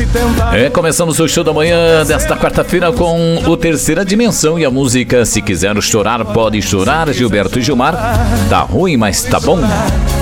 Começamos o show da manhã desta quarta-feira com o Terceira Dimensão e a música Se Quiser Chorar, Pode Chorar, Gilberto e Gilmar. Tá ruim, mas tá bom.